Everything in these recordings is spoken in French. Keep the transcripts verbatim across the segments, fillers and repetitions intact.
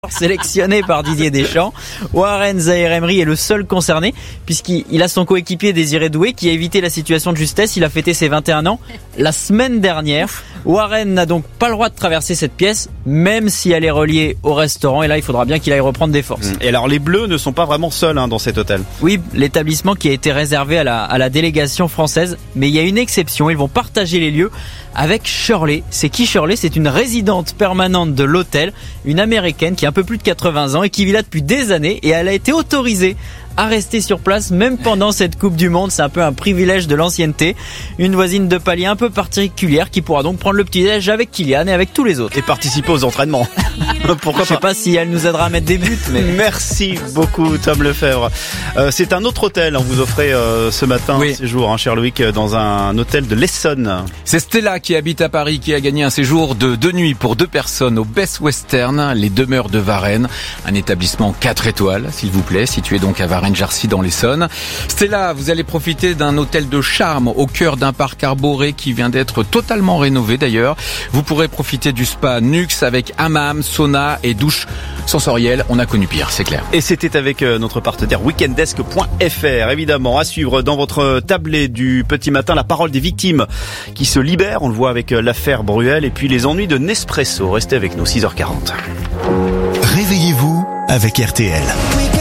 Sélectionné par Didier Deschamps, Warren Zaïre-Emery est le seul concerné puisqu'il a son coéquipier Désiré Doué qui a évité la situation de justesse. Il a fêté ses vingt et un ans la semaine dernière. Warren n'a donc pas le droit de traverser cette pièce, même si elle est reliée au restaurant. Et là, il faudra bien qu'il aille reprendre des forces. Et alors, les Bleus ne sont pas vraiment seuls hein, dans cet hôtel. Oui, l'établissement qui a été réservé à la, à la délégation française. Mais il y a une exception, ils vont partager les lieux avec Shirley. C'est qui Shirley ? C'est une résidente permanente de l'hôtel, une américaine qui a un peu plus de quatre-vingts ans et qui vit là depuis des années. Et elle a été autorisée à rester sur place même pendant cette Coupe du Monde. C'est un peu un privilège de l'ancienneté. Une voisine de palier un peu particulière qui pourra donc prendre le petit-déj avec Kylian et avec tous les autres. Et participer aux entraînements. Pourquoi Je sais pas si elle nous aidera à mettre des buts. Mais... Merci beaucoup Tom Lefebvre. Euh, c'est un autre hôtel, hein, vous offrez euh, ce matin oui. un séjour, hein, cher Loïc, dans un hôtel de l'Essonne. C'est Stella qui habite à Paris qui a gagné un séjour de deux nuits pour deux personnes au Best Western, les demeures de Varennes. Un établissement quatre étoiles, s'il vous plaît, situé donc à Varennes-Jarcy dans l'Essonne. Stella, vous allez profiter d'un hôtel de charme au cœur d'un parc arboré qui vient d'être totalement rénové d'ailleurs. Vous pourrez profiter du spa Nux avec hammam, sauna et douche sensorielle. On a connu pire, c'est clair. Et c'était avec notre partenaire weekendesk point f r. Évidemment, à suivre dans votre tablé du petit matin, la parole des victimes qui se libèrent. On le voit avec l'affaire Bruel et puis les ennuis de Nespresso. Restez avec nous, six heures quarante. Réveillez-vous avec R T L.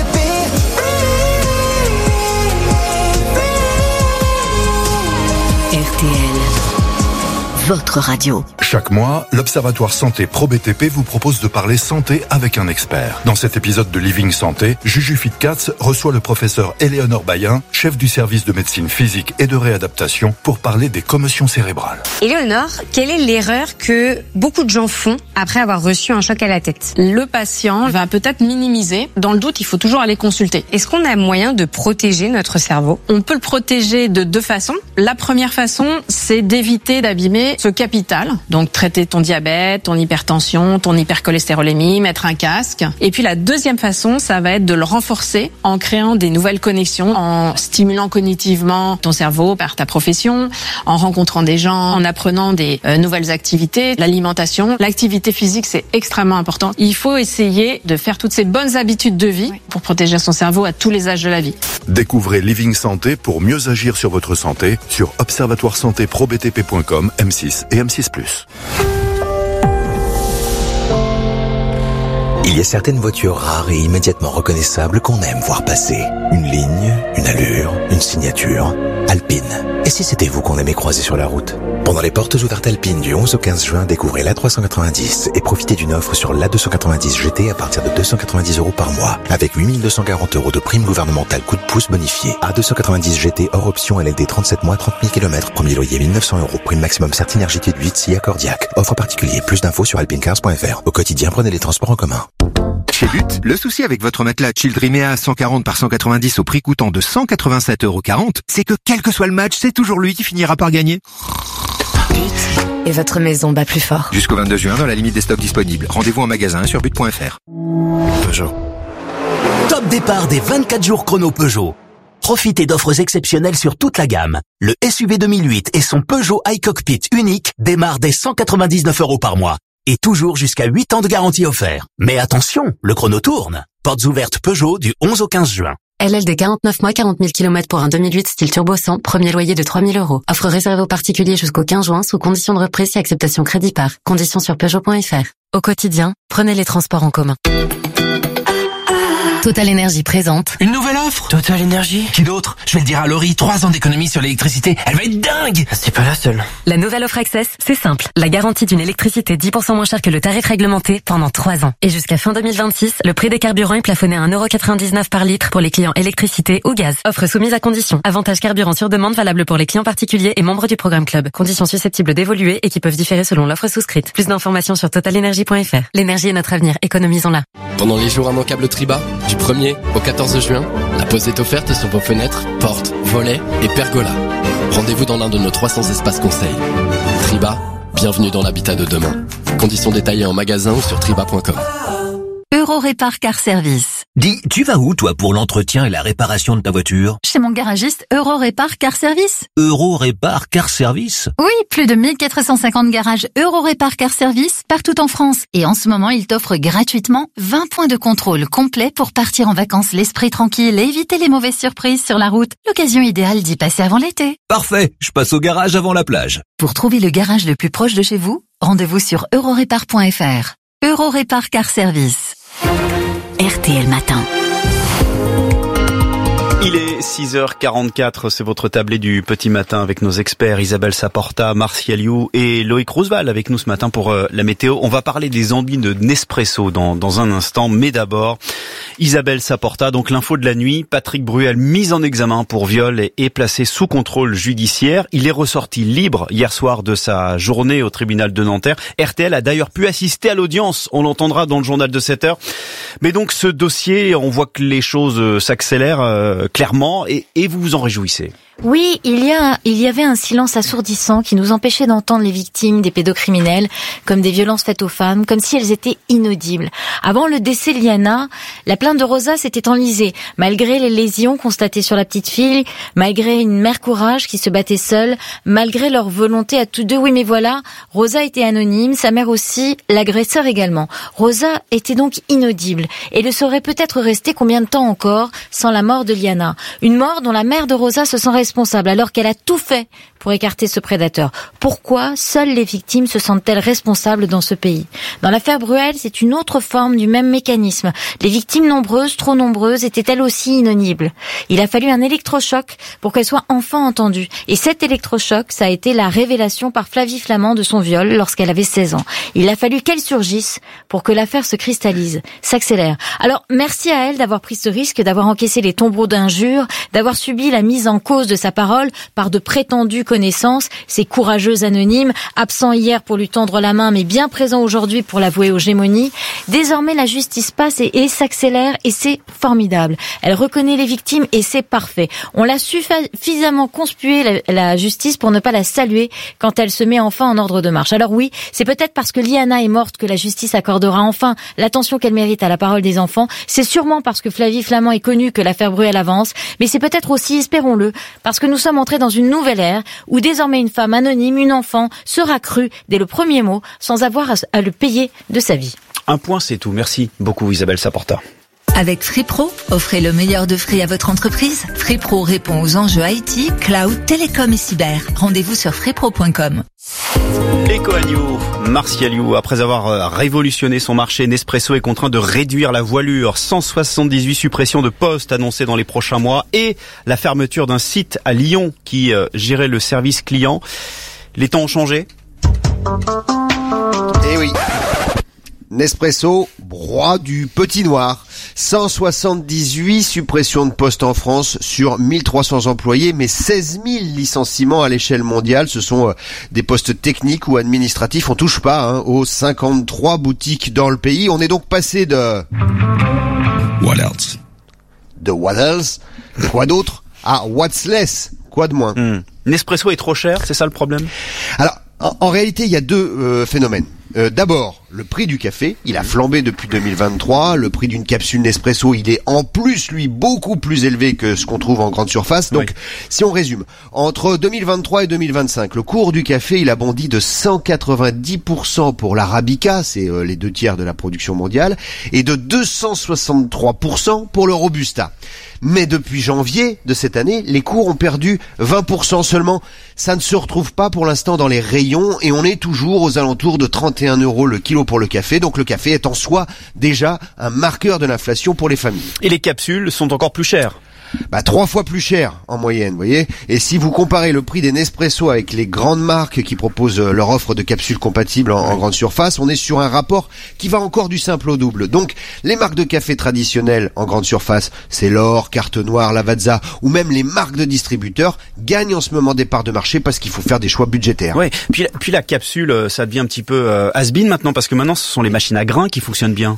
R T L, votre radio. Chaque mois, l'Observatoire Santé Pro B T P vous propose de parler santé avec un expert. Dans cet épisode de Living Santé, Juju Fitcats reçoit le professeur Éléonore Bayen, chef du service de médecine physique et de réadaptation, pour parler des commotions cérébrales. Éléonore, quelle est l'erreur que beaucoup de gens font après avoir reçu un choc à la tête ? Le patient va peut-être minimiser. Dans le doute, il faut toujours aller consulter. Est-ce qu'on a moyen de protéger notre cerveau ? On peut le protéger de deux façons. La première façon, c'est d'éviter d'abîmer ce capital. Donc traiter ton diabète, ton hypertension, ton hypercholestérolémie, mettre un casque. Et puis la deuxième façon, ça va être de le renforcer en créant des nouvelles connexions, en stimulant cognitivement ton cerveau par ta profession, en rencontrant des gens, en apprenant des euh, nouvelles activités, l'alimentation, l'activité physique, c'est extrêmement important. Il faut essayer de faire toutes ces bonnes habitudes de vie pour protéger son cerveau à tous les âges de la vie. Découvrez Living Santé pour mieux agir sur votre santé sur observatoire santé pro b t p point com, M six et M six plus. Il y a certaines voitures rares et immédiatement reconnaissables qu'on aime voir passer. Une ligne, une allure, une signature. Alpine. Et si c'était vous qu'on aimait croiser sur la route ? Pendant les portes ouvertes Alpine du onze au quinze juin, découvrez l'A trois cent quatre-vingt-dix et profitez d'une offre sur l'A deux cent quatre-vingt-dix G T à partir de deux cent quatre-vingt-dix euros par mois, avec huit mille deux cent quarante euros de prime gouvernementale coup de pouce bonifié. A deux cent quatre-vingt-dix G T hors option L L D trente-sept mois, trente mille kilomètres, premier loyer mille neuf cents euros, prime maximum Certinergie huit S I A Cordiac. Offre particulier, plus d'infos sur alpinecars point f r. Au quotidien, prenez les transports en commun. Chez But, le souci avec votre matelas Childrimea cent quarante par cent quatre-vingt-dix au prix coûtant de cent quatre-vingt-sept euros quarante, c'est que quel que soit le match, c'est toujours lui qui finira par gagner. But. Et votre maison bat plus fort. Jusqu'au vingt-deux juin, dans la limite des stocks disponibles. Rendez-vous en magasin sur but point f r. Peugeot. Top départ des vingt-quatre jours chrono Peugeot. Profitez d'offres exceptionnelles sur toute la gamme. Le S U V deux mille huit et son Peugeot iCockpit unique démarrent dès cent quatre-vingt-dix-neuf euros par mois. Et toujours jusqu'à huit ans de garantie offert. Mais attention, le chrono tourne. Portes ouvertes Peugeot du onze au quinze juin. L L D quarante-neuf mois, quarante mille kilomètres pour un deux mille huit style turbo cent, premier loyer de trois mille euros. Offre réservée aux particuliers jusqu'au quinze juin sous condition de reprise et acceptation crédit par. Conditions sur peugeot point f r. Au quotidien, prenez les transports en commun. Total Énergie présente. Une nouvelle offre Total Énergie. Qui d'autre? Je vais le dire à Laurie, trois ans d'économie sur l'électricité. Elle va être dingue. C'est pas la seule. La nouvelle offre Access, c'est simple. La garantie d'une électricité dix pour cent moins chère que le tarif réglementé pendant trois ans. Et jusqu'à fin deux mille vingt-six, le prix des carburants est plafonné à un euro quatre-vingt-dix-neuf par litre pour les clients électricité ou gaz. Offre soumise à conditions. Avantage carburant sur demande valable pour les clients particuliers et membres du programme Club. Conditions susceptibles d'évoluer et qui peuvent différer selon l'offre souscrite. Plus d'informations sur total énergie point f r. L'énergie est notre avenir, économisons-la. Pendant les jours immanquables Triba, du premier au quatorze juin, la pause est offerte sur vos fenêtres, portes, volets et pergolas. Rendez-vous dans l'un de nos trois cents espaces conseils. Triba, bienvenue dans l'habitat de demain. Conditions détaillées en magasin ou sur triba point com. Euro Eurorépar Car Service. Dis, tu vas où toi pour l'entretien et la réparation de ta voiture? Chez mon garagiste Eurorépar Car Service. Eurorépar Car Service? Oui, plus de mille quatre cent cinquante garages Eurorépar Car Service partout en France. Et en ce moment, il t'offre gratuitement vingt points de contrôle complets pour partir en vacances l'esprit tranquille et éviter les mauvaises surprises sur la route. L'occasion idéale d'y passer avant l'été. Parfait, je passe au garage avant la plage. Pour trouver le garage le plus proche de chez vous, rendez-vous sur eurorépar point f r. Eurorépar Car Service. R T L Matin. Il est six heures quarante-quatre, c'est votre tablé du petit matin avec nos experts Isabelle Saporta, Martial You et Loïc Roosevelt avec nous ce matin pour euh, la météo. On va parler des endives de Nespresso dans, dans un instant, mais d'abord Isabelle Saporta, donc l'info de la nuit. Patrick Bruel mis en examen pour viol et est placé sous contrôle judiciaire. Il est ressorti libre hier soir de sa journée au tribunal de Nanterre. R T L a d'ailleurs pu assister à l'audience, on l'entendra dans le journal de sept heures. Mais donc ce dossier, on voit que les choses s'accélèrent euh, clairement et, et vous vous en réjouissez. Oui, il y a, il y avait un silence assourdissant qui nous empêchait d'entendre les victimes des pédocriminels comme des violences faites aux femmes, comme si elles étaient inaudibles. Avant le décès de Liana, la plainte de Rosa s'était enlisée, malgré les lésions constatées sur la petite fille, malgré une mère courage qui se battait seule, malgré leur volonté à tous deux. Oui, mais voilà, Rosa était anonyme, sa mère aussi, l'agresseur également. Rosa était donc inaudible et le serait peut-être resté combien de temps encore sans la mort de Liana. Une mort dont la mère de Rosa se sent responsable alors qu'elle a tout fait pour écarter ce prédateur. Pourquoi seules les victimes se sentent-elles responsables dans ce pays? Dans l'affaire Bruel, c'est une autre forme du même mécanisme. Les victimes nombreuses, trop nombreuses, étaient elles aussi inaudibles. Il a fallu un électrochoc pour qu'elles soient enfin entendues. Et cet électrochoc, ça a été la révélation par Flavie Flament de son viol lorsqu'elle avait seize ans. Il a fallu qu'elle surgisse pour que l'affaire se cristallise, s'accélère. Alors, merci à elle d'avoir pris ce risque, d'avoir encaissé les tombereaux d'injures, d'avoir subi la mise en cause de sa parole par de prétendues connaissances, ces courageux anonymes, absents hier pour lui tendre la main mais bien présents aujourd'hui pour l'avouer aux gémonies. Désormais la justice passe et, et s'accélère et c'est formidable. Elle reconnaît les victimes et c'est parfait. On l'a suffisamment conspué la, la justice pour ne pas la saluer quand elle se met enfin en ordre de marche. Alors oui, c'est peut-être parce que Liana est morte que la justice accordera enfin l'attention qu'elle mérite à la parole des enfants. C'est sûrement parce que Flavie Flament est connue que l'affaire Bruel avance, mais c'est peut-être aussi, espérons-le, parce que nous sommes entrés dans une nouvelle ère où désormais une femme anonyme, une enfant, sera crue dès le premier mot sans avoir à le payer de sa vie. Un point, c'est tout. Merci beaucoup Isabelle Saporta. Avec Free Pro, offrez le meilleur de Free à votre entreprise. Free Pro répond aux enjeux I T, cloud, télécom et cyber. Rendez-vous sur free pro point com. Ecoagno, Martial You, après avoir révolutionné son marché, Nespresso est contraint de réduire la voilure. cent soixante-dix-huit suppressions de postes annoncées dans les prochains mois et la fermeture d'un site à Lyon qui euh, gérait le service client. Les temps ont changé. Eh oui. Nespresso, roi du petit noir. cent soixante-dix-huit suppressions de postes en France sur mille trois cents employés, mais seize mille licenciements à l'échelle mondiale. Ce sont euh, des postes techniques ou administratifs. On touche pas hein, aux cinquante-trois boutiques dans le pays. On est donc passé de... What else? De what else? Quoi d'autre? À what's less? Quoi de moins? hmm. Nespresso est trop cher, c'est ça le problème? Alors, en, en réalité, il y a deux euh, phénomènes. Euh, d'abord, le prix du café, il a flambé depuis deux mille vingt-trois. Le prix d'une capsule Nespresso, il est en plus, lui, beaucoup plus élevé que ce qu'on trouve en grande surface. Donc, oui. Si on résume, entre deux mille vingt-trois et deux mille vingt-cinq, le cours du café, il a bondi de cent quatre-vingt-dix pour cent pour l'Arabica, c'est euh, les deux tiers de la production mondiale, et de deux cent soixante-trois pour cent pour le Robusta. Mais depuis janvier de cette année, les cours ont perdu vingt pour cent seulement. Ça ne se retrouve pas pour l'instant dans les rayons et on est toujours aux alentours de trente et un euros le kilo pour le café. Donc le café est en soi déjà un marqueur de l'inflation pour les familles. Et les capsules sont encore plus chères. Bah trois fois plus cher en moyenne, vous voyez. Et si vous comparez le prix des Nespresso avec les grandes marques qui proposent leur offre de capsules compatibles en, en grande surface, on est sur un rapport qui va encore du simple au double. Donc les marques de café traditionnelles en grande surface, c'est l'Or, Carte Noire, Lavazza, ou même les marques de distributeurs gagnent en ce moment des parts de marché parce qu'il faut faire des choix budgétaires. Ouais. Puis puis la capsule, ça devient un petit peu euh, has-been maintenant parce que maintenant ce sont les machines à grains qui fonctionnent bien.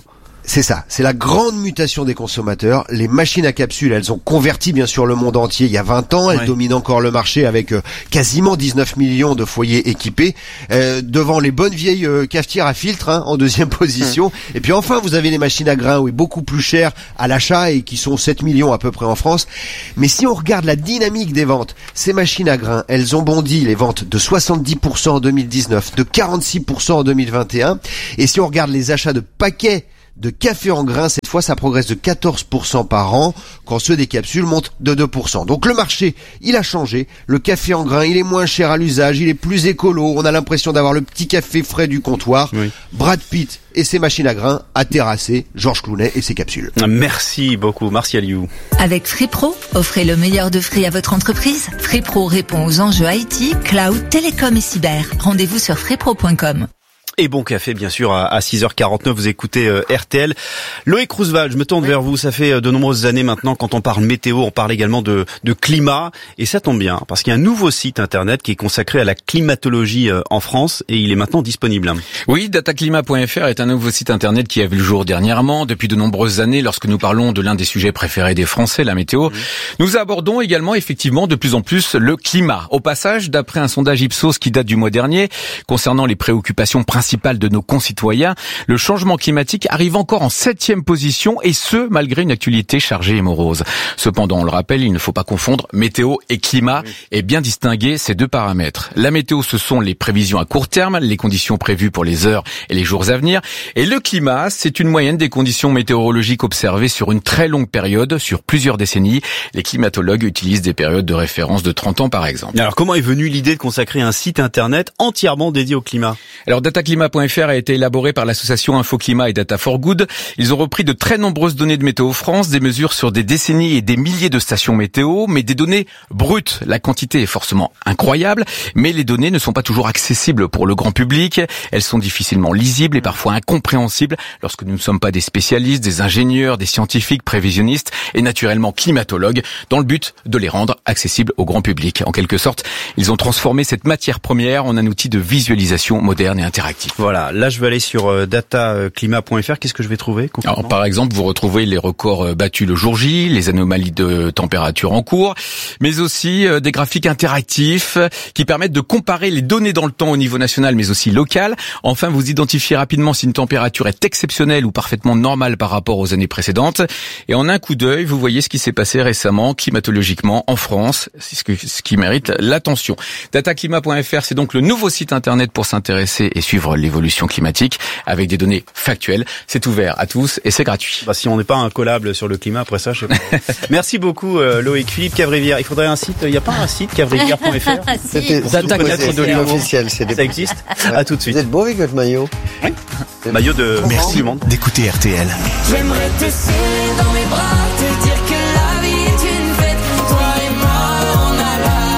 C'est ça, c'est la grande mutation des consommateurs. Les machines à capsules, elles ont converti bien sûr le monde entier il y a vingt ans. Elles ouais. dominent encore le marché avec euh, quasiment dix-neuf millions de foyers équipés. Euh, devant les bonnes vieilles euh, cafetières à filtre hein, en deuxième position. Mmh. Et puis enfin, vous avez les machines à grains, oui, beaucoup plus chères à l'achat et qui sont sept millions à peu près en France. Mais si on regarde la dynamique des ventes, ces machines à grains, elles ont bondi les ventes de soixante-dix pour cent en deux mille dix-neuf, de quarante-six pour cent en deux mille vingt et un. Et si on regarde les achats de paquets de café en grains, cette fois ça progresse de quatorze pour cent par an, quand ceux des capsules montent de deux pour cent. Donc le marché, il a changé, le café en grains, il est moins cher à l'usage, il est plus écolo, on a l'impression d'avoir le petit café frais du comptoir. Oui. Brad Pitt et ses machines à grains à terrasser, Georges Clooney et ses capsules. Merci beaucoup, Martial You. Avec Free Pro, offrez le meilleur de Free à votre entreprise. Free Pro répond aux enjeux I T, cloud, télécom et cyber. Rendez-vous sur free pro point com. Et bon café, bien sûr, à six heures quarante-neuf, vous écoutez euh, R T L. Loïc Roosevelt, je me tourne oui. vers vous. Ça fait de nombreuses années maintenant, quand on parle météo, on parle également de, de climat. Et ça tombe bien, parce qu'il y a un nouveau site internet qui est consacré à la climatologie euh, en France, et il est maintenant disponible. Oui, dataclimat point f r est un nouveau site internet qui a vu le jour dernièrement. Depuis de nombreuses années, lorsque nous parlons de l'un des sujets préférés des Français, la météo, mmh. nous abordons également effectivement de plus en plus le climat. Au passage, d'après un sondage Ipsos qui date du mois dernier, concernant les préoccupations principales de nos concitoyens, le changement climatique arrive encore en septième position, et ce, malgré une actualité chargée et morose. Cependant, on le rappelle, il ne faut pas confondre météo et climat, oui. et bien distinguer ces deux paramètres. La météo, ce sont les prévisions à court terme, les conditions prévues pour les heures et les jours à venir, et le climat, c'est une moyenne des conditions météorologiques observées sur une très longue période, sur plusieurs décennies. Les climatologues utilisent des périodes de référence de trente ans, par exemple. Alors, comment est venue l'idée de consacrer un site internet entièrement dédié au climat ? Alors, dataclimat point f r a été élaboré par l'association InfoClimat et Data for Good. Ils ont repris de très nombreuses données de Météo France, des mesures sur des décennies et des milliers de stations météo, mais des données brutes. La quantité est forcément incroyable, mais les données ne sont pas toujours accessibles pour le grand public. Elles sont difficilement lisibles et parfois incompréhensibles lorsque nous ne sommes pas des spécialistes, des ingénieurs, des scientifiques, prévisionnistes et naturellement climatologues, dans le but de les rendre accessibles au grand public. En quelque sorte, ils ont transformé cette matière première en un outil de visualisation moderne et interactif. Voilà, là je vais aller sur euh, dataclimat point f r. Qu'est-ce que je vais trouver concrètement ? Alors, par exemple, vous retrouvez les records battus le jour J, les anomalies de température en cours, mais aussi euh, des graphiques interactifs qui permettent de comparer les données dans le temps au niveau national, mais aussi local. Enfin, vous identifiez rapidement si une température est exceptionnelle ou parfaitement normale par rapport aux années précédentes. Et en un coup d'œil, vous voyez ce qui s'est passé récemment climatologiquement en France, c'est ce, que, ce qui mérite l'attention. dataclimat point f r, c'est donc le nouveau site internet pour s'intéresser et suivre l'évolution climatique avec des données factuelles. C'est ouvert à tous et c'est gratuit. Bah, si on n'est pas incollable sur le climat, après ça, je sais pas. Merci beaucoup euh, Loïc. Philippe Cavrivière, il faudrait un site, il n'y a pas un site cavrivière point f r? C'était data de officiel, c'est des... Ça existe. Ouais. À tout de suite. Vous êtes beau avec votre maillot. Oui. Maillot de Merci du monde d'écouter R T L. J'aimerais te serrer dans mes bras, te dire que la vie est une fête. Toi et moi, on a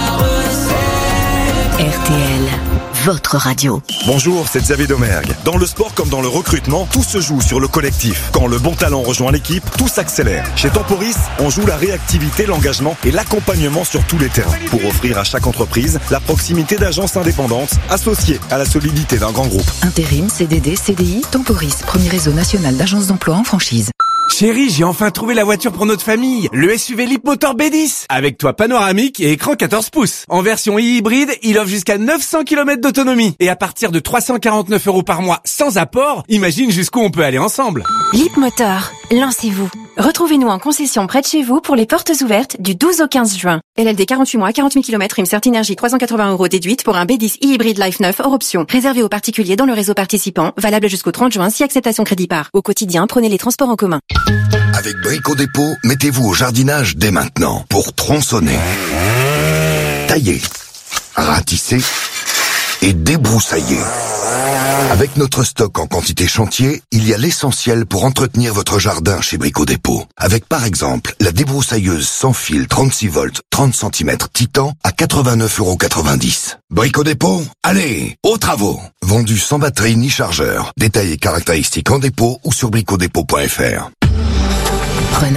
la recette. R T L. Votre radio. Bonjour, c'est Xavier Domergue. Dans le sport comme dans le recrutement, tout se joue sur le collectif. Quand le bon talent rejoint l'équipe, tout s'accélère. Chez Temporis, on joue la réactivité, l'engagement et l'accompagnement sur tous les terrains pour offrir à chaque entreprise la proximité d'agences indépendantes associées à la solidité d'un grand groupe. Intérim, C D D, C D I, Temporis, premier réseau national d'agences d'emploi en franchise. Chérie, j'ai enfin trouvé la voiture pour notre famille, le S U V Leapmotor B dix, avec toit panoramique et écran quatorze pouces. En version e-hybride, il offre jusqu'à neuf cents kilomètres d'autonomie. Et à partir de trois cent quarante-neuf euros par mois sans apport, imagine jusqu'où on peut aller ensemble. Leapmotor, lancez-vous. Retrouvez-nous en concession près de chez vous pour les portes ouvertes du douze au quinze juin. L L D quarante-huit mois, quarante mille kilomètres, une Certinergie trois cent quatre-vingts euros déduite pour un B dix e-hybride Life neuf hors option. Réservé aux particuliers dans le réseau participant, valable jusqu'au trente juin si acceptation crédit par. Au quotidien, prenez les transports en commun. Avec Brico Dépôt, mettez-vous au jardinage dès maintenant pour tronçonner, tailler, ratisser et débroussailler. Avec notre stock en quantité chantier, il y a l'essentiel pour entretenir votre jardin chez Brico Dépôt. Avec par exemple la débroussailleuse sans fil trente-six volts, trente centimètres Titan à quatre-vingt-neuf euros quatre-vingt-dix. Brico Dépôt, allez, aux travaux. Vendu sans batterie ni chargeur. Détails et caractéristiques en dépôt ou sur brico dépôt point f r. Renault.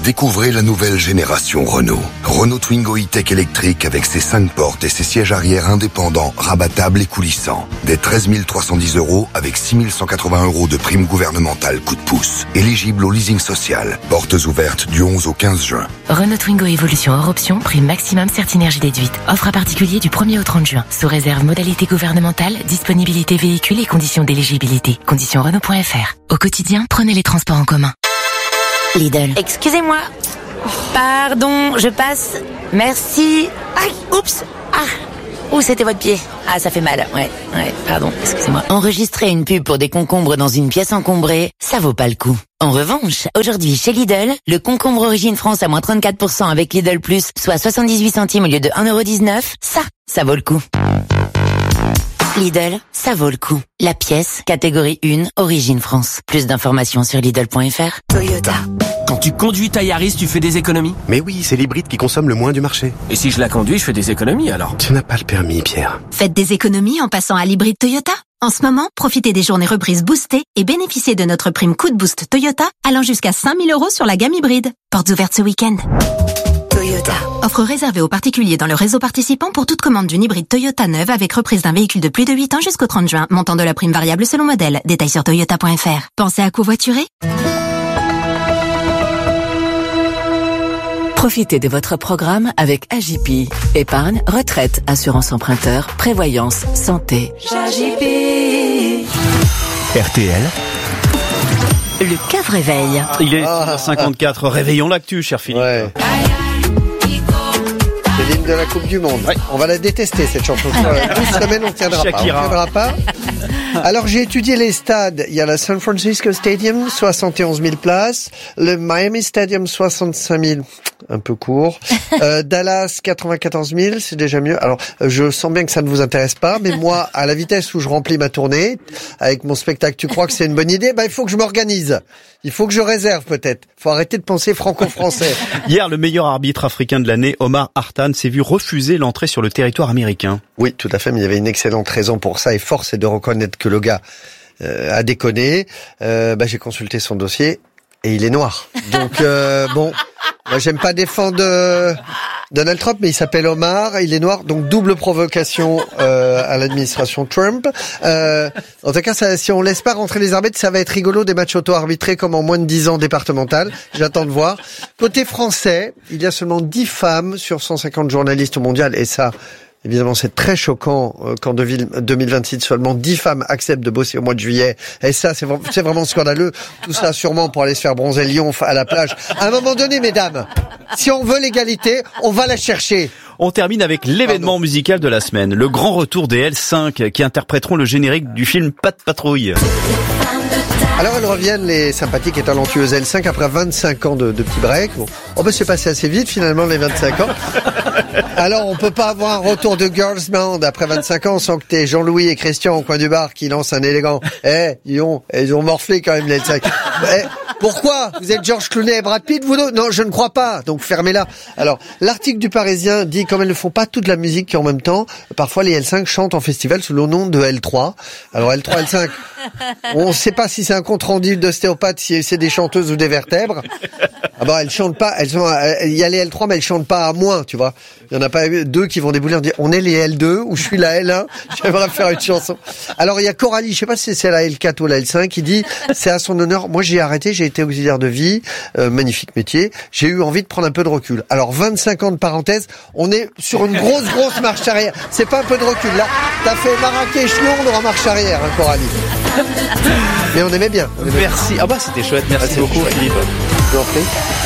Découvrez la nouvelle génération Renault. Renault Twingo e-Tech électrique avec ses cinq portes et ses sièges arrière indépendants, rabattables et coulissants. Des treize mille trois cent dix euros avec six mille cent quatre-vingts euros de prime gouvernementale coup de pouce. Éligible au leasing social. Portes ouvertes du onze au quinze juin. Renault Twingo Evolution hors option, prime maximum Certinergie déduite. Offre à particulier du premier au trente juin. Sous réserve modalité gouvernementale, disponibilité véhicule et conditions d'éligibilité. Conditions Renault point F R. Au quotidien, prenez les transports en commun. Lidl. Excusez-moi. Pardon, je passe. Merci. Aïe, oups. Ah. Ouh, c'était votre pied. Ah, ça fait mal. Ouais, ouais, pardon, excusez-moi. Enregistrer une pub pour des concombres dans une pièce encombrée, ça vaut pas le coup. En revanche, aujourd'hui, chez Lidl, le concombre Origine France à moins trente-quatre pour cent avec Lidl Plus, soit soixante-dix-huit centimes au lieu de un euro dix-neuf, ça, ça vaut le coup. Lidl, ça vaut le coup. La pièce, catégorie un, Origine France. Plus d'informations sur Lidl point F R. Toyota. Quand tu conduis ta Yaris, tu fais des économies? Mais oui, c'est l'hybride qui consomme le moins du marché. Et si je la conduis, je fais des économies alors? Tu n'as pas le permis, Pierre. Faites des économies en passant à l'hybride Toyota. En ce moment, profitez des journées reprises boostées et bénéficiez de notre prime coup de boost Toyota allant jusqu'à cinq mille euros sur la gamme hybride. Portes ouvertes ce week-end. Toyota. Offre réservée aux particuliers dans le réseau participant pour toute commande d'une hybride Toyota neuve avec reprise d'un véhicule de plus de huit ans jusqu'au trente juin. Montant de la prime variable selon modèle. Détails sur toyota point F R. Pensez à covoiturer? Profitez de votre programme avec A J P. Épargne, retraite, assurance emprunteur, prévoyance, santé. A J P. R T L. Le cave réveil. Il est six heures cinquante-quatre. Réveillons l'actu, cher Philippe. Ouais. C'est l'hymne de la Coupe du Monde. Ouais. On va la détester, cette chanson. douze semaines, on ne tiendra pas. On tiendra pas. Alors, j'ai étudié les stades. Il y a la San Francisco Stadium, soixante et onze mille places. Le Miami Stadium, soixante-cinq mille. Un peu court. Euh, Dallas, quatre-vingt-quatorze mille. C'est déjà mieux. Alors, je sens bien que ça ne vous intéresse pas, mais moi, à la vitesse où je remplis ma tournée, avec mon spectacle, tu crois que c'est une bonne idée? Ben, il faut que je m'organise. Il faut que je réserve, peut-être. Faut arrêter de penser franco-français. Hier, le meilleur arbitre africain de l'année, Omar Hartan, s'est vu refuser l'entrée sur le territoire américain. Oui, tout à fait, mais il y avait une excellente raison pour ça, et force est de reconnaître que le gars euh, a déconné. Euh, bah, j'ai consulté son dossier, et il est noir. Donc, euh, bon, moi j'aime pas défendre euh, Donald Trump, mais il s'appelle Omar, il est noir, donc double provocation euh, à l'administration Trump. Euh, en tout cas, ça, si on laisse pas rentrer les arbitres, ça va être rigolo, des matchs auto-arbitrés comme en moins de dix ans départemental. J'attends de voir. Côté français, il y a seulement dix femmes sur cent cinquante journalistes au mondial, et ça... Évidemment, c'est très choquant euh, qu'en deux mille vingt-six, seulement dix femmes acceptent de bosser au mois de juillet. Et ça, c'est, c'est vraiment scandaleux. Tout ça, sûrement, pour aller se faire bronzer le lion à la plage. À un moment donné, mesdames, si on veut l'égalité, on va la chercher. On termine avec l'événement Pardon. musical de la semaine. Le grand retour des L cinq qui interpréteront le générique du film Pas de patrouille. Alors elles reviennent, les sympathiques et talentueuses L cinq, après vingt-cinq ans de, de petits breaks. Bon, oh ben c'est passé assez vite finalement les vingt-cinq ans. Alors on peut pas avoir un retour de girls band après vingt-cinq ans sans que t'aies Jean-Louis et Christian au coin du bar qui lancent un élégant. Eh, ils ont, ils ont morflé quand même les L cinq. Eh, pourquoi? Vous êtes George Clooney et Brad Pitt, vous deux? Non, je ne crois pas. Donc fermez-la. Alors l'article du Parisien dit, comme elles ne font pas toute la musique qui en même temps, parfois les L cinq chantent en festival sous le nom de L trois. Alors L trois, L cinq, on ne sait pas si c'est un compte rendu d'ostéopathe, si c'est des chanteuses ou des vertèbres. Ah bah elles chantent pas, elles sont, il y a les L trois mais elles chantent pas à moins, tu vois. Il y en a pas deux qui vont débouler en disant on est les L deux ou je suis la L un, j'aimerais faire une chanson. Alors il y a Coralie, je sais pas si c'est la L quatre ou la L cinq, qui dit c'est à son honneur. Moi j'ai arrêté, j'ai été auxiliaire de vie, euh, magnifique métier. J'ai eu envie de prendre un peu de recul. Alors vingt-cinq ans de parenthèse, on est sur une grosse grosse marche arrière. C'est pas un peu de recul là. T'as fait Marrakech-Londres en marche arrière, hein, Coralie. Mais on aimait bien. On aimait Merci. Bien. Ah bah c'était chouette. Merci ah, beaucoup chouette. Philippe. Je vous en prie.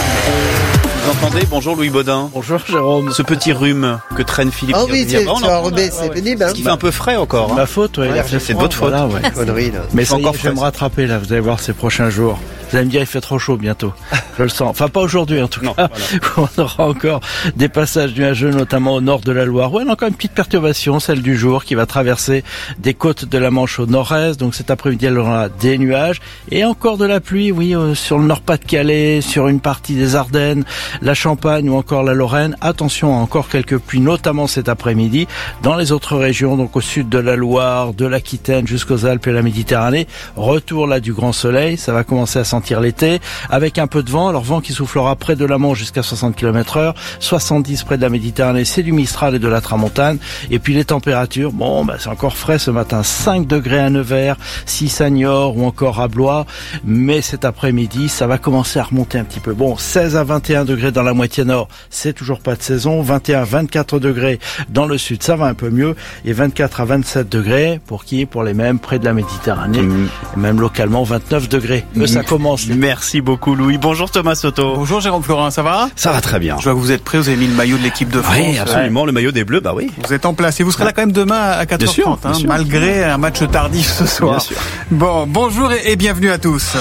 Vous entendez? Bonjour Louis Baudin. Bonjour Jérôme. Ce petit rhume que traîne Philippe. Ah oui, c'est, tu as enrhumé, c'est pénible. Hein. Ce qui fait un peu frais encore. Hein. Ma faute, ouais. ouais c'est de votre faute. Voilà, ouais. Connerie, là. Mais ça y est, je vais me rattraper là, vous allez voir ces prochains jours. Vous allez me dire, il fait trop chaud bientôt. Je le sens. Enfin, pas aujourd'hui en tout non, cas. Voilà. On aura encore des passages nuageux, notamment au nord de la Loire. Ouais, encore une petite perturbation, celle du jour, qui va traverser des côtes de la Manche au nord-est. Donc cet après-midi, il y aura des nuages et encore de la pluie, oui, euh, sur le Nord-Pas-de-Calais, sur une partie des Ardennes, la Champagne ou encore la Lorraine. Attention, encore quelques pluies, notamment cet après-midi. Dans les autres régions, donc au sud de la Loire, de l'Aquitaine jusqu'aux Alpes et la Méditerranée. Retour là du grand soleil. Ça va commencer à sentir sentir l'été, avec un peu de vent. Alors vent qui soufflera près de la Manche jusqu'à soixante kilomètres heure, soixante-dix près de la Méditerranée, c'est du Mistral et de la Tramontane. Et puis les températures, bon, bah, c'est encore frais ce matin, cinq degrés à Nevers, six à Niort ou encore à Blois. Mais cet après-midi, ça va commencer à remonter un petit peu. Bon, seize à vingt et un degrés dans la moitié nord, c'est toujours pas de saison. vingt et un à vingt-quatre degrés dans le sud, ça va un peu mieux. Et vingt-quatre à vingt-sept degrés, pour qui? Pour les mêmes près de la Méditerranée. Mmh. Et même localement, vingt-neuf degrés. Eux, mmh. ça commence. Merci beaucoup, Louis. Bonjour, Thomas Soto. Bonjour, Jérôme Florin, ça va? Ça va très bien. Je vois que vous êtes prêts, vous avez mis le maillot de l'équipe de France. Oui, absolument, ouais. Le maillot des Bleus, bah oui. Vous êtes en place et vous serez là quand même demain à quatre heures trente, hein, malgré un match tardif ce soir. Bien sûr. Bon, bonjour et, et bienvenue à tous.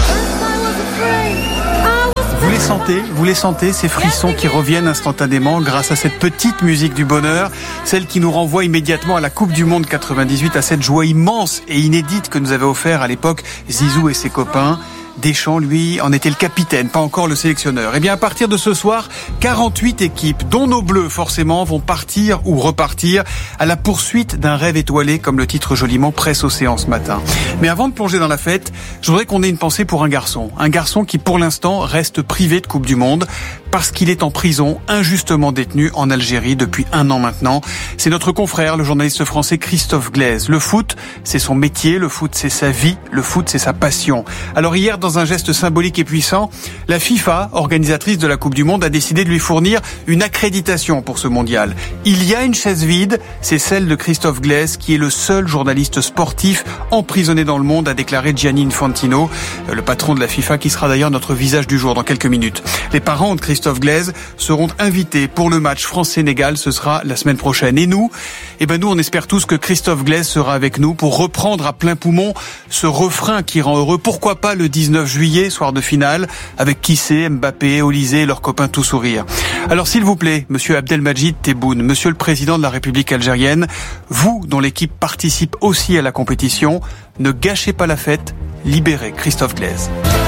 Vous les sentez, vous les sentez, ces frissons qui reviennent instantanément grâce à cette petite musique du bonheur, celle qui nous renvoie immédiatement à la Coupe du Monde quatre-vingt-dix-huit, à cette joie immense et inédite que nous avait offert à l'époque Zizou et ses copains. Deschamps, lui, en était le capitaine, pas encore le sélectionneur. Et bien, à partir de ce soir, quarante-huit équipes, dont nos Bleus, forcément, vont partir ou repartir à la poursuite d'un rêve étoilé, comme le titre joliment Presse Océan ce matin. Mais avant de plonger dans la fête, je voudrais qu'on ait une pensée pour un garçon. Un garçon qui, pour l'instant, reste privé de Coupe du Monde, parce qu'il est en prison, injustement détenu en Algérie depuis un an maintenant. C'est notre confrère, le journaliste français Christophe Glaise. Le foot, c'est son métier, le foot, c'est sa vie, le foot, c'est sa passion. Alors hier, dans un geste symbolique et puissant, la FIFA, organisatrice de la Coupe du Monde, a décidé de lui fournir une accréditation pour ce mondial. Il y a une chaise vide, c'est celle de Christophe Glaise, qui est le seul journaliste sportif emprisonné dans le monde, a déclaré Gianni Infantino, le patron de la FIFA, qui sera d'ailleurs notre visage du jour dans quelques minutes. Les parents de Christophe Glaise seront invités pour le match France-Sénégal, ce sera la semaine prochaine. Et nous, eh ben nous, on espère tous que Christophe Glaise sera avec nous pour reprendre à plein poumon ce refrain qui rend heureux. Pourquoi pas le dix-neuf juillet, soir de finale, avec Kissé, Mbappé, Olysée et leurs copains tout sourire. Alors s'il vous plaît, monsieur Abdelmajid Tebboune, monsieur le président de la République algérienne, vous dont l'équipe participe aussi à la compétition, ne gâchez pas la fête, libérez Christophe Glaise.